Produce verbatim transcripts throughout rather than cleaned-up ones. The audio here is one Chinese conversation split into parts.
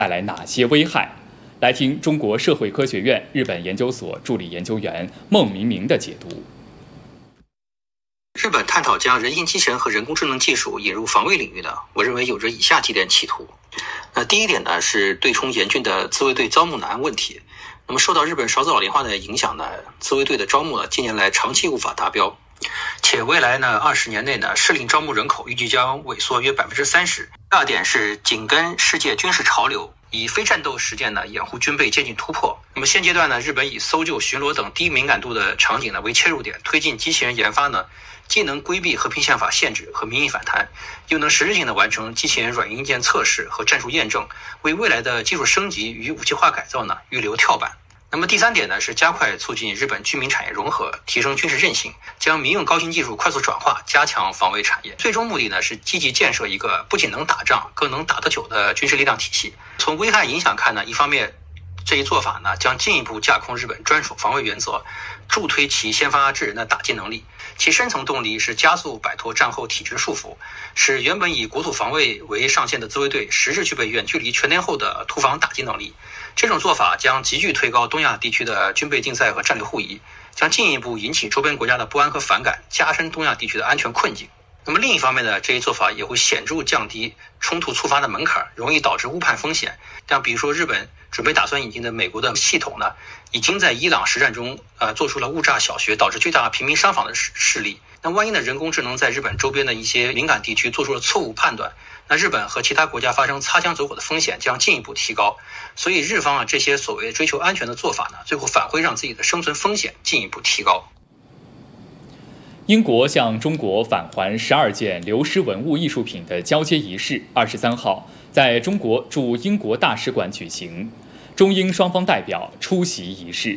带来哪些危害？来听中国社会科学院日本研究所助理研究员孟明明的解读。 日本探讨将人形机器人和人工智能技术引入防卫领域的，我认为有着以下几点企图。那第一点呢，是对冲严峻的自卫队招募难问题。那么受到日本少子老龄化的影响呢，自卫队的招募呢，近年来长期无法达标，且未来呢二十年内呢，适龄招募人口预计将萎缩约百分之三十。第二点是紧跟世界军事潮流，以非战斗实践呢掩护军备渐进突破。那么现阶段呢，日本以搜救、巡逻等低敏感度的场景呢为切入点，推进机器人研发呢，既能规避和平宪法限制和民意反弹，又能实质性的完成机器人软硬件测试和战术验证，为未来的技术升级与武器化改造呢预留跳板。那么第三点呢，是加快促进日本军民产业融合，提升军事韧性，将民用高新技术快速转化，加强防卫产业。最终目的呢，是积极建设一个不仅能打仗，更能打得久的军事力量体系。从危害影响看呢，一方面这一做法呢，将进一步架空日本专属防卫原则，助推其先发制人的打击能力。其深层动力是加速摆脱战后体制束缚，使原本以国土防卫为上限的自卫队实质具备远距离全天候的突防打击能力。这种做法将急剧推高东亚地区的军备竞赛和战略互疑，将进一步引起周边国家的不安和反感，加深东亚地区的安全困境。那么另一方面呢，这一做法也会显著降低冲突触发的门槛，容易导致误判风险。像比如说日本准备打算引进的美国的系统呢，已经在伊朗实战中呃做出了误炸小学导致巨大平民伤亡的事例。那万一呢人工智能在日本周边的一些敏感地区做出了错误判断，那日本和其他国家发生擦枪走火的风险将进一步提高。所以日方啊这些所谓追求安全的做法呢，最后反会让自己的生存风险进一步提高。 英国向中国返还十二件流失文物艺术品的交接仪式，二十三号在中国驻英国大使馆举行，中英双方代表出席仪式。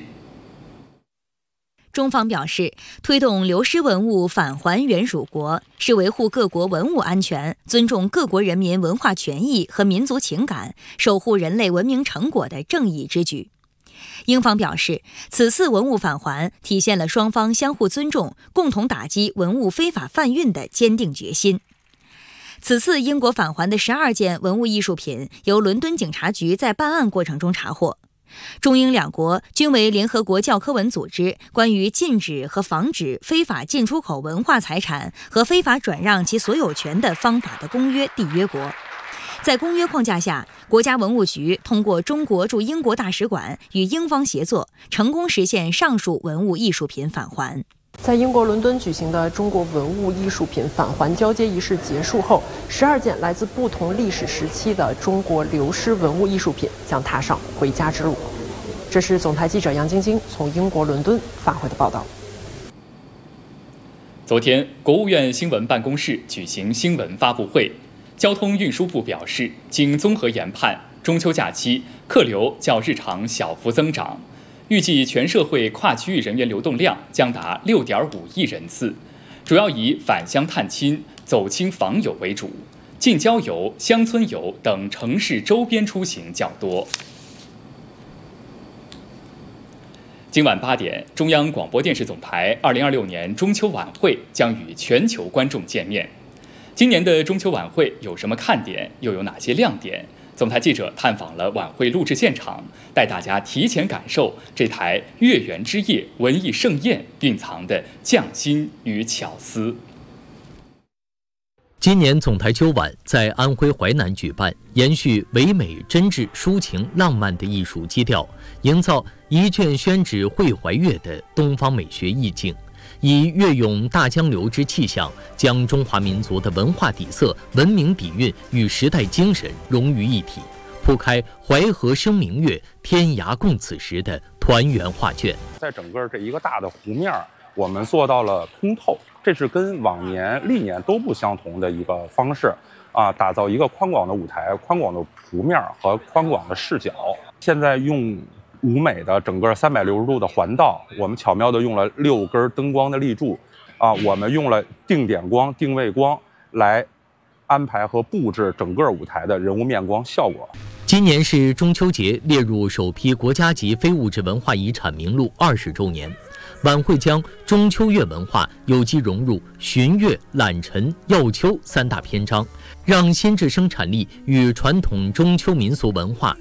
中方表示，推动流失文物返还原属国，是维护各国文物安全、尊重各国人民文化权益和民族情感、守护人类文明成果的正义之举。英方表示，此次文物返还体现了双方相互尊重、共同打击文物非法贩运的坚定决心。此次英国返还的十二件文物艺术品，由伦敦警察局在办案过程中查获。中英两国均为联合国教科文组织关于禁止和防止非法进出口文化财产和非法转让其所有权的方法的公约缔约国。在公约框架下，国家文物局通过中国驻英国大使馆与英方协作，成功实现上述文物艺术品返还。 在英国伦敦举行的中国文物艺术品返还交接仪式结束后，十二件来自不同历史时期的中国流失文物艺术品将踏上回家之路。这是总台记者杨晶晶从英国伦敦发回的报道。 昨天，国务院新闻办公室举行新闻发布会，交通运输部表示，经综合研判，中秋假期客流较日常小幅增长。预计全社会跨区域人员流动量将达六点五亿人次，主要以返乡探亲、走亲访友为主，近郊游、乡村游等城市周边出行较多。今晚八点，中央广播电视总台二零二六年中秋晚会将与全球观众见面。今年的中秋晚会有什么看点，又有哪些亮点？总台记者探访了晚会录制现场，带大家提前感受这台月圆之夜文艺盛宴蕴藏的匠心与巧思。 今年总台秋晚在安徽淮南举办，延续唯美、真挚、抒情、浪漫的艺术基调，营造一卷宣纸绘怀月的东方美学意境，以粤咏大江流之气象，将中华民族的文化底色、文明底蕴与时代精神融于一体，铺开淮河生明月，天涯共此时的团圆画卷。 在整个这一个大的湖面，我们做到了通透，这是跟往年历年都不相同的一个方式啊，打造一个宽广的舞台、宽广的湖面和宽广的视角。现在用舞美的整个三百六十度的环道，我们巧妙地用了六根灯光的立柱啊，我们用了定点光、定位光来安排和布置整个舞台的人物面光效果。 今年是中秋节列入首批国家级非物质文化遗产名录二十周年。晚会将中秋月文化有机融入旬月、揽晨、耀秋三大篇章，让新制生产力与传统中秋民俗文化